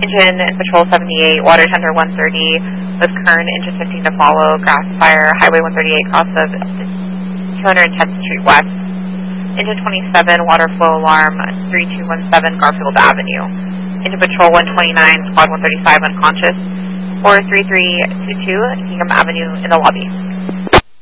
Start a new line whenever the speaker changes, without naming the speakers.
Engine and Patrol 78, Water Tender 130, with Kern, engine 15 to follow, grass fire, Highway 138 cross of 210th Street West. Engine 27, water flow alarm, 3217 Garfield Avenue. Engine Patrol 129, Squad 135 unconscious, 43322 Hingham Avenue in the lobby.